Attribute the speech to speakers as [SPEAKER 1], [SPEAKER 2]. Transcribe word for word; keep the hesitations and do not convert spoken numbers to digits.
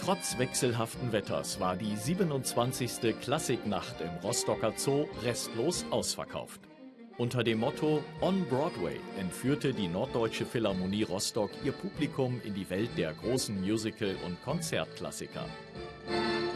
[SPEAKER 1] Trotz wechselhaften Wetters war die siebenundzwanzigste Klassiknacht im Rostocker Zoo restlos ausverkauft. Unter dem Motto On Broadway entführte die Norddeutsche Philharmonie Rostock ihr Publikum in die Welt der großen Musical- und Konzertklassiker.